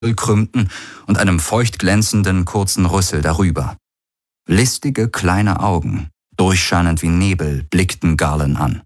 krümmten und einem feucht glänzenden kurzen Rüssel darüber. Listige kleine Augen, durchscheinend wie Nebel, blickten Garland an.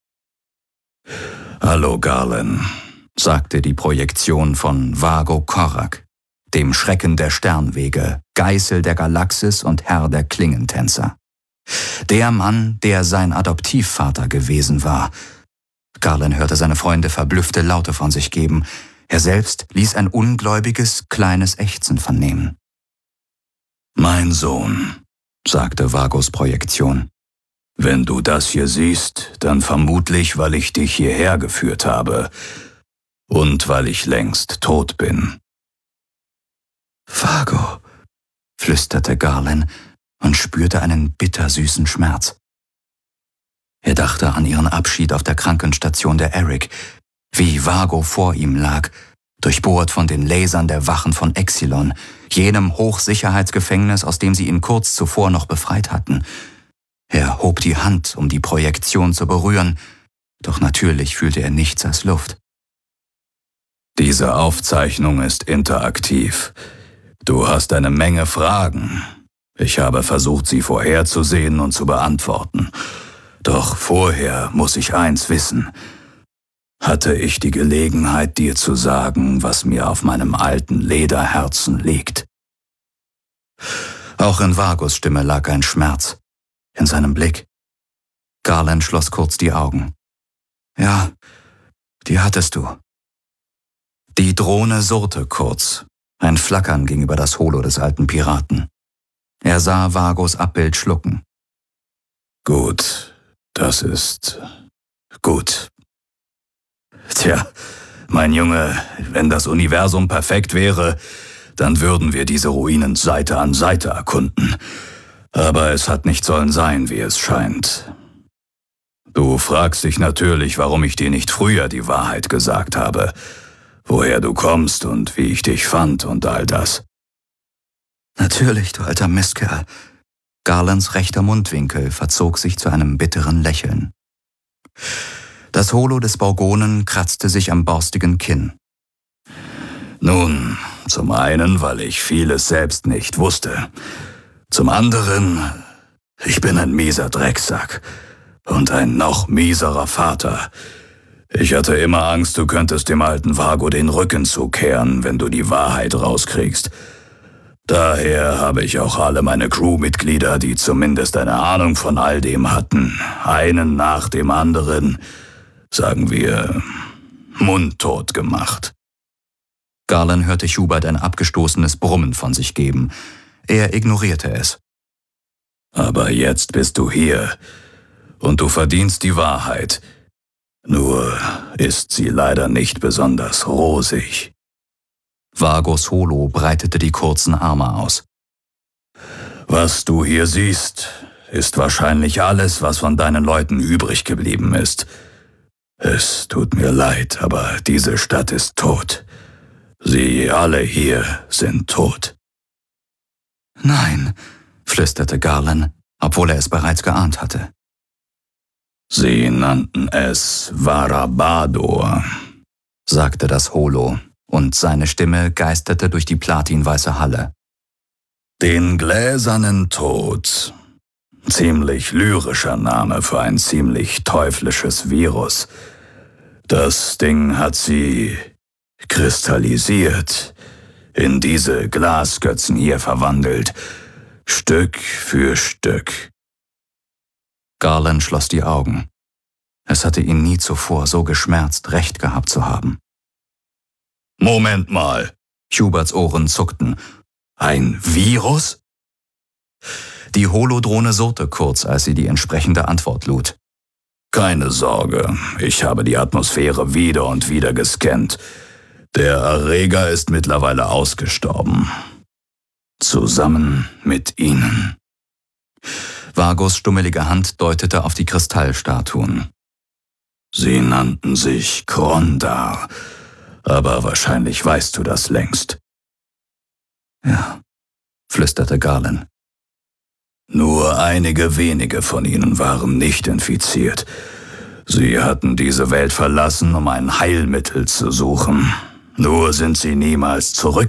»Hallo, Garland«, sagte die Projektion von Vago Korak, dem Schrecken der Sternwege, Geißel der Galaxis und Herr der Klingentänzer. Der Mann, der sein Adoptivvater gewesen war. Garland hörte seine Freunde verblüffte Laute von sich geben. Er selbst ließ ein ungläubiges, kleines Ächzen vernehmen. »Mein Sohn«, sagte Vagos Projektion, »wenn du das hier siehst, dann vermutlich, weil ich dich hierher geführt habe und weil ich längst tot bin.« »Vago«, flüsterte Garland und spürte einen bittersüßen Schmerz. Er dachte an ihren Abschied auf der Krankenstation der Eric, wie Vago vor ihm lag, durchbohrt von den Lasern der Wachen von Exilon, jenem Hochsicherheitsgefängnis, aus dem sie ihn kurz zuvor noch befreit hatten. Er hob die Hand, um die Projektion zu berühren, doch natürlich fühlte er nichts als Luft. »Diese Aufzeichnung ist interaktiv. Du hast eine Menge Fragen. Ich habe versucht, sie vorherzusehen und zu beantworten. Doch vorher muss ich eins wissen. Hatte ich die Gelegenheit, dir zu sagen, was mir auf meinem alten Lederherzen liegt?« Auch in Vagos Stimme lag ein Schmerz, in seinem Blick. Garland schloss kurz die Augen. »Ja, die hattest du.« Die Drohne surrte kurz. Ein Flackern ging über das Holo des alten Piraten. Er sah Vagos Abbild schlucken. »Gut, das ist gut. Tja, mein Junge, wenn das Universum perfekt wäre, dann würden wir diese Ruinen Seite an Seite erkunden. Aber es hat nicht sollen sein, wie es scheint. Du fragst dich natürlich, warum ich dir nicht früher die Wahrheit gesagt habe, woher du kommst und wie ich dich fand und all das.« »Natürlich, du alter Mistkerl.« Garlands rechter Mundwinkel verzog sich zu einem bitteren Lächeln. Das Holo des Borgonen kratzte sich am borstigen Kinn. »Nun, zum einen, weil ich vieles selbst nicht wusste. Zum anderen, ich bin ein mieser Drecksack und ein noch mieserer Vater. Ich hatte immer Angst, du könntest dem alten Vago den Rücken zukehren, wenn du die Wahrheit rauskriegst. Daher habe ich auch alle meine Crewmitglieder, die zumindest eine Ahnung von all dem hatten, einen nach dem anderen, sagen wir, mundtot gemacht.« Garland hörte Hubert ein abgestoßenes Brummen von sich geben. Er ignorierte es. »Aber jetzt bist du hier und du verdienst die Wahrheit. Nur ist sie leider nicht besonders rosig.« Vagos Holo breitete die kurzen Arme aus. »Was du hier siehst, ist wahrscheinlich alles, was von deinen Leuten übrig geblieben ist. Es tut mir leid, aber diese Stadt ist tot. Sie alle hier sind tot.« »Nein«, flüsterte Garland, obwohl er es bereits geahnt hatte. »Sie nannten es Varabador«, sagte das Holo, und seine Stimme geisterte durch die platinweiße Halle. »Den gläsernen Tod. Ziemlich lyrischer Name für ein ziemlich teuflisches Virus. Das Ding hat sie kristallisiert, in diese Glasgötzen hier verwandelt, Stück für Stück.« Garland schloss die Augen. Es hatte ihn nie zuvor so geschmerzt, recht gehabt zu haben. »Moment mal«, Huberts Ohren zuckten. »Ein Virus?« Die Holodrohne surrte kurz, als sie die entsprechende Antwort lud. »Keine Sorge, ich habe die Atmosphäre wieder und wieder gescannt. Der Erreger ist mittlerweile ausgestorben. Zusammen mit Ihnen.« Vagos stummelige Hand deutete auf die Kristallstatuen. »Sie nannten sich Krondar, aber wahrscheinlich weißt du das längst.« »Ja«, flüsterte Garland. »Nur einige wenige von ihnen waren nicht infiziert. Sie hatten diese Welt verlassen, um ein Heilmittel zu suchen. Nur sind sie niemals